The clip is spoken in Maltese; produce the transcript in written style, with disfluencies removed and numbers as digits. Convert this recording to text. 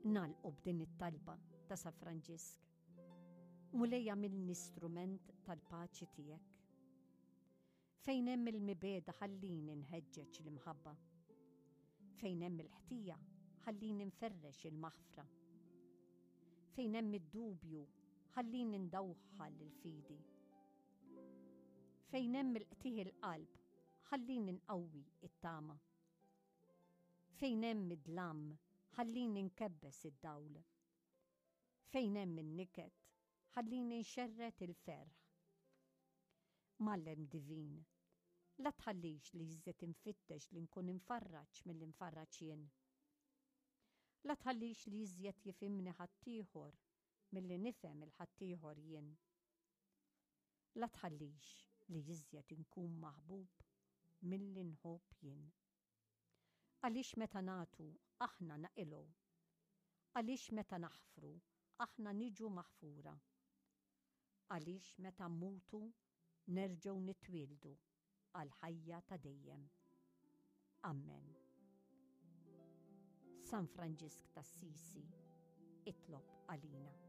nagħlqu b'din it-talba ta' San Franġisk. Mulej għamilni strument tal-paċi tiegħek. Fejn hemm il-mibeda ħallini nħeġġeġ l-imħabba. Fejn hemm il-ħtija ħallini nferrex il-maħfra. Fejn hemm id-dubju ħallini ndawħal il-fidi. Fejn hemm il-qtih il-qalb ħallini nqawwi it-tama. Fejn hemm id-dlam ħallini nkebbes id-dawl. Fejn hemm in-niket ħallini nxerret il-ferħ. Mallem divin, la tħallix li jiżżed infittex li nkun infarraċ mill-infarraċ jien. La tħallix li jiżjed jifimni ħaddieħor milli nifhem il-ħaddieħor jien. La tħallix li jiżjed inkun maħbub milli nħobb jien. Għaliex meta nagħtu aħna naqilgħu, għaliex meta naħfru aħna niġu maħfura, għaliex meta mmutu nerġgħu nitwieldu għal ħajja ta' dejjem. Amen. San Franġisk t'Assisi, itlob għalina.